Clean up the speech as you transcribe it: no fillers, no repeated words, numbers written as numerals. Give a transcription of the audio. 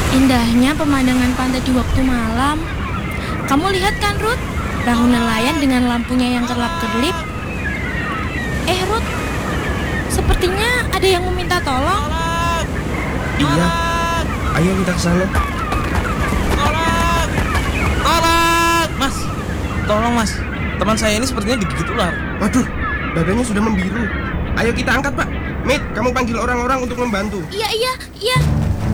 Indahnya pemandangan pantai di waktu malam. Kamu lihat kan, Ruth? Perahu nelayan dengan lampunya yang kerlap-kerlip. Ruth, sepertinya ada yang meminta tolong. Iya, ayo kita ke sana. Tolong! Mas, tolong mas. Teman saya ini sepertinya digigit ular. Waduh, badannya sudah membiru. Ayo kita angkat, Pak. Mate, kamu panggil orang-orang untuk membantu. Iya.